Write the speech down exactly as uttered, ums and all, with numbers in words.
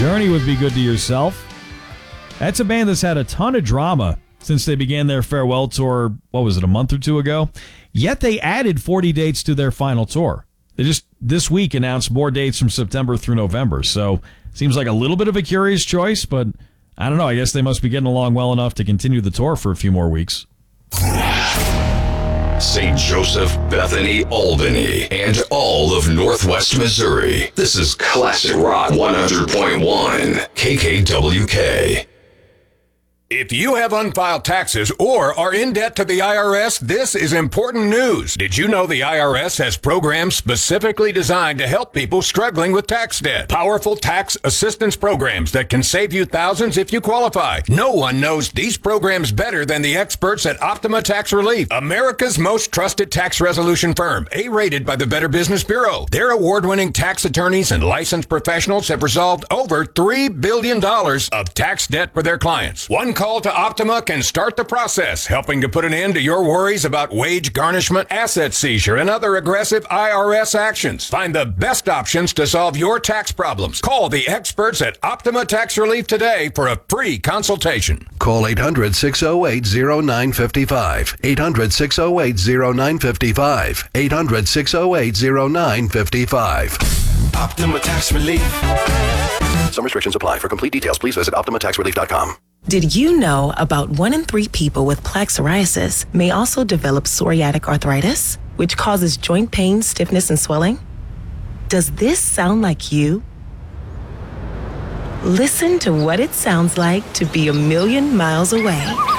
Journey would be good to yourself. That's a band that's had a ton of drama since they began their farewell tour, what was it, a month or two ago? Yet they added forty dates to their final tour. They just this week announced more dates from September through November. So seems like a little bit of a curious choice, but I don't know. I guess they must be getting along well enough to continue the tour for a few more weeks. Saint Joseph, Bethany, Albany, and all of Northwest Missouri. This is Classic Rock one hundred point one, K K W K. If you have unfiled taxes or are in debt to the I R S, this is important news. Did you know the I R S has programs specifically designed to help people struggling with tax debt? Powerful tax assistance programs that can save you thousands if you qualify. No one knows these programs better than the experts at Optima Tax Relief, America's most trusted tax resolution firm, A-rated by the Better Business Bureau. Their award-winning tax attorneys and licensed professionals have resolved over three billion dollars of tax debt for their clients. One call to Optima can start the process, helping to put an end to your worries about wage garnishment, asset seizure, and other aggressive I R S actions. Find the best options to solve your tax problems. Call the experts at Optima Tax Relief today for a free consultation. Call eight hundred, six oh eight, oh nine five five. eight hundred, six oh eight, oh nine five five. eight hundred, six oh eight, oh nine five five. Optima Tax Relief. Some restrictions apply. For complete details, please visit optima tax relief dot com. Did you know about one in three people with plaque psoriasis may also develop psoriatic arthritis, which causes joint pain, stiffness, and swelling? Does this sound like you? Listen to what it sounds like to be a million miles away.